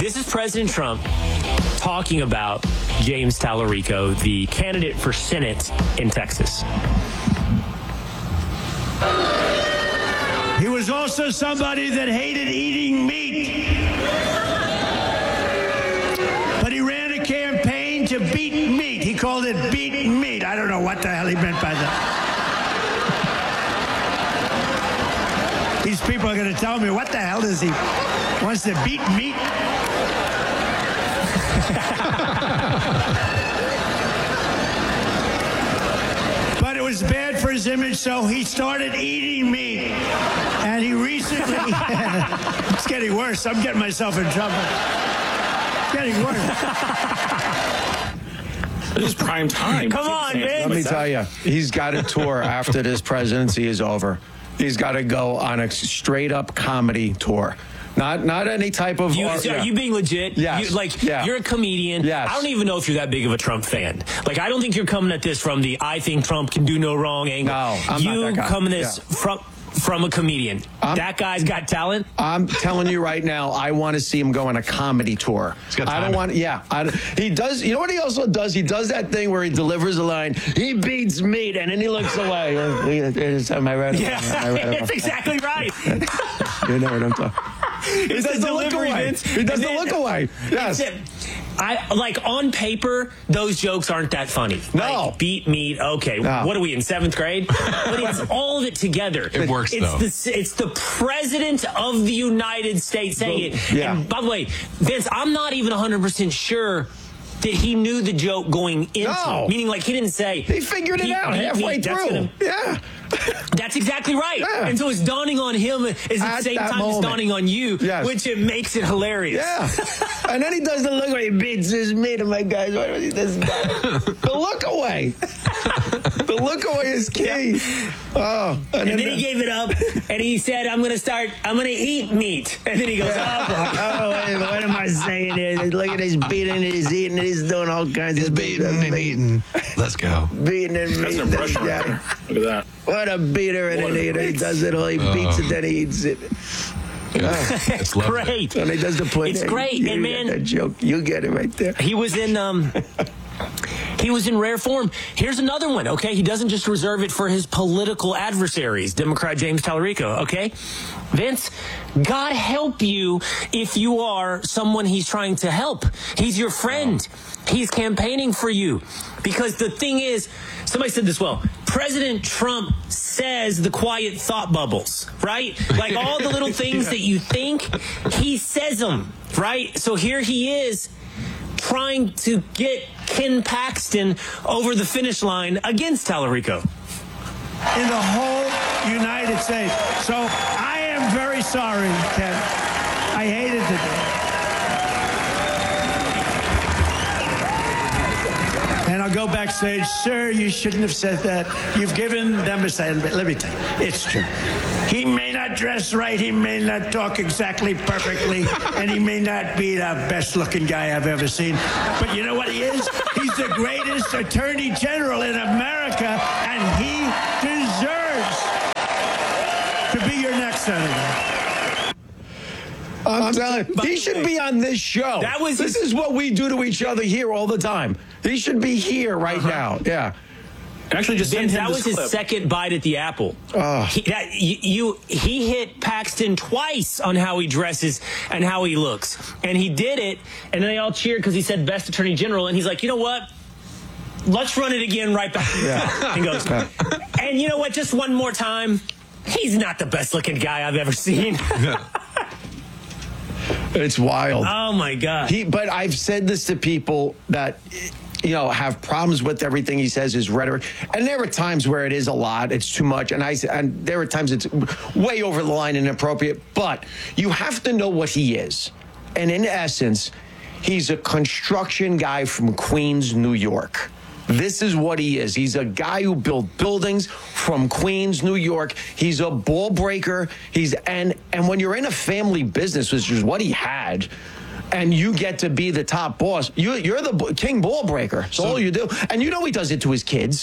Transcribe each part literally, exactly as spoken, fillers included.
This is President Trump talking about James Tallarico, the candidate for Senate in Texas. He was also somebody that hated eating meat. But he ran a campaign to beat meat. He called it beat meat. I don't know what the hell he meant by that. These people are going to tell me, what the hell does he wants to beat meat? But it was bad for his image, so he started eating meat. And he recently, it's getting worse. I'm getting myself in trouble. It's getting worse. It is prime time. Come on, man. Let me tell you, he's got a tour after this presidency is over. He's got to go on a straight-up comedy tour. Not not any type of... You, art, are yeah. you being legit? Yes. You, like, yeah. You're a comedian. Yes. I don't even know if you're that big of a Trump fan. Like, I don't think you're coming at this from the I think Trump can do no wrong angle. No, I'm you not that guy. come at this Yeah. from... from a comedian. I'm, that guy's got talent. I'm telling you right now, I want to see him go on a comedy tour. I don't want, yeah. I, he does, you know what he also does? He does that thing where he delivers a line, he beats meat, and then he looks away. Am I right? Yeah, that's exactly right. You know what I'm talking. He It's does the the look delivery, away. Vince. He does And the then- look away. Yes. I like on paper, those jokes aren't that funny. No. Like, beat meat. Okay, No. what are we in seventh grade? But it's all of it together. It works, it's though. The, it's the president of the United States saying it. Yeah. And by the way, Vince, I'm not even one hundred percent sure that he knew the joke going into No. it. Meaning, like, he didn't say... He figured it beat out meat, halfway meat, that's through. gonna- Yeah. That's exactly right. Yeah. And so it's dawning on him is at the At same that time moment. it's dawning on you, Yes. which it makes it hilarious. Yeah. And then he does the look where he beats his meat. And my guys, what is this guy? The look away. The look away is key. Oh. And, and then he gave it up, and he said, I'm going to start, I'm going to eat meat. And then he goes, oh, boy. Oh, wait, what am I saying here? Look at this beating, he's eating, he's doing all kinds He's of beating and eating. Let's go. Beating and That's an meat. impression right there. Look at that. What a beater, and then he, he does it all. He beats it, then he eats it. It's lovely. Great. And he does the point. It's great, You and get man- that joke. You get it right there. He was in, um, he was in rare form. Here's another one, okay? He doesn't just reserve it for his political adversaries, Democrat James Tallarico, okay? Vince, God help you if you are someone he's trying to help. He's your friend. He's campaigning for you. Because the thing is, somebody said this well, President Trump says the quiet thought bubbles, right? Like all the little things that you think, he says them, right? So here he is trying to get Ken Paxton over the finish line against Tallarico. In the whole United States. So I am very sorry, Ken. I hated to do it. And I'll go backstage, sir, you shouldn't have said that. You've given them a sign. But let me tell you, it's true. He may not dress right, he may not talk exactly perfectly, and he may not be the best-looking guy I've ever seen. But you know what he is? He's the greatest attorney general in America, and he deserves to be your next senator. I'm telling you, he should be on this show. That was this his- is what we do to each other here all the time. He should be here right Uh-huh. now. Yeah. Actually, just send Vince, him that was this his clip. second bite at the apple. Oh. He, that, you, you, he hit Paxton twice on how he dresses and how he looks. And he did it, and they all cheered because he said best attorney general. And he's like, you know what? Let's run it again right back. Yeah. He goes, and you know what? Just one more time. He's not the best looking guy I've ever seen. It's wild. Oh, my God. He, but I've said this to people that, you know, have problems with everything he says, his rhetoric. And there are times where it is a lot, it's too much. And I and there are times it's way over the line and inappropriate. But you have to know what he is. And in essence, he's a construction guy from Queens, New York. This is what he is. He's a guy who built buildings from Queens, New York. He's a ball breaker. He's and and when you're in a family business, which is what he had, and you get to be the top boss, you, you're the king ball breaker. That's all you do. And you know he does it to his kids.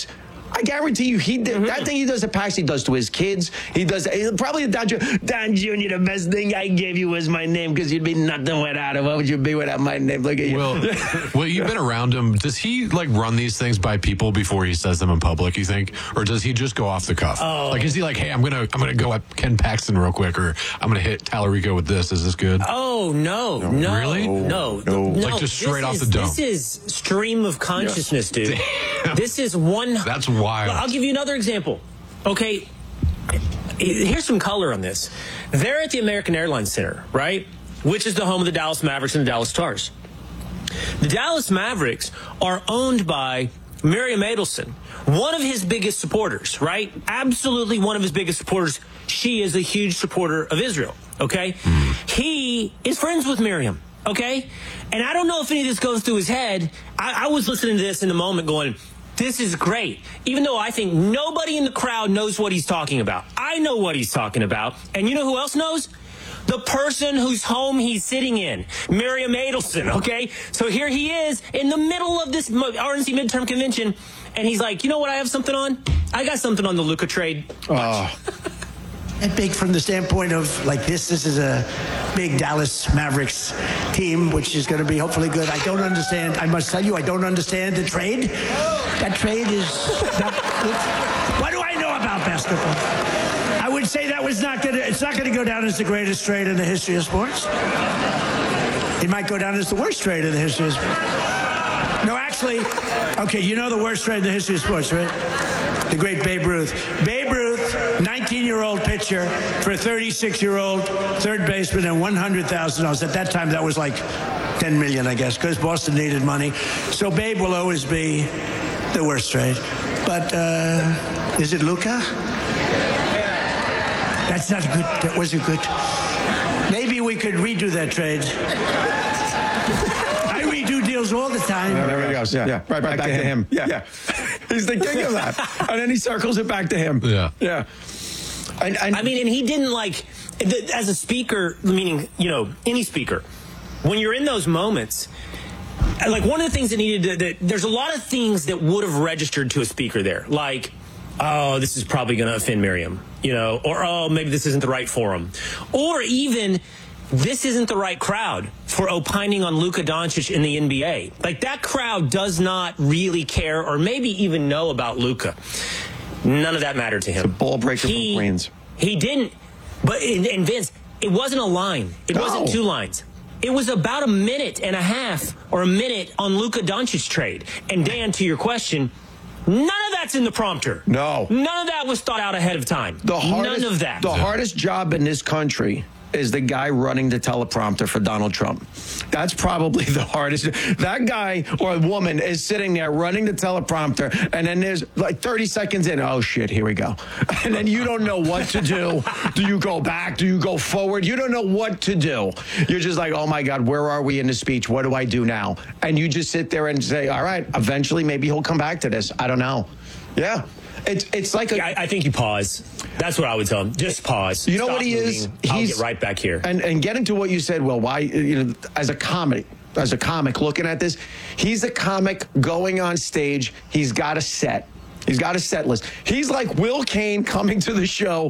I guarantee you, he did, mm-hmm. that thing he does at PAX, he does to his kids. He does probably Don Junior Don Junior, the best thing I gave you was my name because you'd be nothing without it. What would you be without my name? Look at you. Well, well, you've been around him. Does he like run these things by people before he says them in public? You think, or does he just go off the cuff? Oh. Like, is he like, hey, I'm gonna I'm gonna go at Ken Paxton real quick, or I'm gonna hit Tallarico with this. Is this good? Oh no, no, no, really? no, no. Like just straight off is, the dome. This is stream of consciousness, yes. dude. Damn. This is one. That's wild. I'll give you another example. Okay, here's some color on this. They're at the American Airlines Center, right? Which is the home of the Dallas Mavericks and the Dallas Stars. The Dallas Mavericks are owned by Miriam Adelson, one of his biggest supporters, right? Absolutely one of his biggest supporters. She is a huge supporter of Israel, okay? Mm. He is friends with Miriam, okay? And I don't know if any of this goes through his head. I, I was listening to this in the moment going, this is great, even though I think nobody in the crowd knows what he's talking about. I know what he's talking about. And you know who else knows? The person whose home he's sitting in, Miriam Adelson, okay? So here he is in the middle of this R N C midterm convention, and he's like, you know what, I have something on? I got something on the Luka trade. Oh. And big from the standpoint of, like, this, this is a big Dallas Mavericks team, which is going to be hopefully good. I don't understand. I must tell you, I don't understand the trade. That trade is not, what do I know about basketball? I would say that was not going to, it's not going to go down as the greatest trade in the history of sports. It might go down as the worst trade in the history of sports. No, actually, okay, you know the worst trade in the history of sports, right? The great Babe Ruth. Babe Ruth, nineteen-year-old pitcher for a thirty-six-year-old third baseman and one hundred thousand dollars. At that time, that was like ten million dollars, I guess, because Boston needed money. So Babe will always be the worst trade. But uh, is it Luka? That's not good. That wasn't good. Maybe we could redo that trade. I redo deals all the time. Yeah, there he goes. Yeah, yeah. Right, right back, back to, to him. him. Yeah. yeah. He's the king of that. And then he circles it back to him. Yeah. Yeah. And, and I mean, and he didn't like, as a speaker, meaning, you know, any speaker, when you're in those moments, like one of the things that needed to, that, there's a lot of things that would have registered to a speaker there. Like, oh, this is probably going to offend Miriam, you know, or, oh, maybe this isn't the right forum. Or even, this isn't the right crowd for opining on Luka Doncic in the N B A. Like, that crowd does not really care or maybe even know about Luka. None of that mattered to him. It's a ball breaker he, from Queens. He didn't. But, and Vince, it wasn't a line. It no. wasn't two lines. It was about a minute and a half or a minute on Luka Doncic trade. And Dan, to your question, none of that's in the prompter. No. None of that was thought out ahead of time. The hardest, None of that. The hardest job in this country is the guy running the teleprompter for Donald Trump. That's probably the hardest. That guy or woman is sitting there running the teleprompter, and then there's like thirty seconds in, oh shit, here we go. And then you don't know what to do. Do you go back? Do you go forward? You don't know what to do. You're just like, oh my God, where are we in the speech? What do I do now? And you just sit there and say, all right, eventually maybe he'll come back to this. I don't know. Yeah. It's it's like a, I, I think you pause. That's what I would tell him. Just pause. You know Stop what he moving. is? I'll He's get right back here. And and getting to what you said. Well, why? You know, as a comedy, as a comic, looking at this, he's a comic going on stage. He's got a set. He's got a set list. He's like Will Kane coming to the show